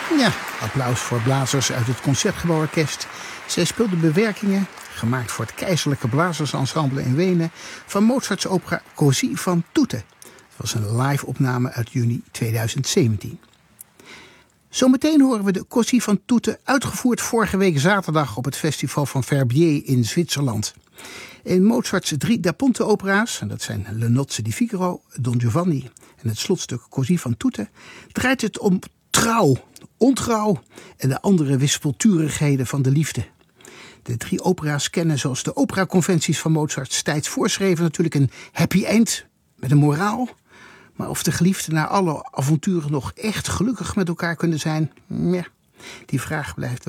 Ja, applaus voor blazers uit het Concertgebouworkest. Zij speelden bewerkingen, gemaakt voor het Keizerlijke Blazersensemble in Wenen, van Mozarts opera Così fan tutte. Het was een live opname uit juni 2017. Zometeen horen we de Così fan tutte uitgevoerd vorige week zaterdag op het festival van Verbier in Zwitserland. In Mozarts 3 Da Ponte opera's, en dat zijn Le Nozze di Figaro, Don Giovanni en het slotstuk Così fan tutte, draait het om trouw, ontrouw en de andere wispelturigheden van de liefde. De 3 opera's kennen, zoals de operaconventies van Mozarts tijds voorschreven, natuurlijk een happy end met een moraal. Maar of de geliefden na alle avonturen nog echt gelukkig met elkaar kunnen zijn, ja, die vraag blijft wel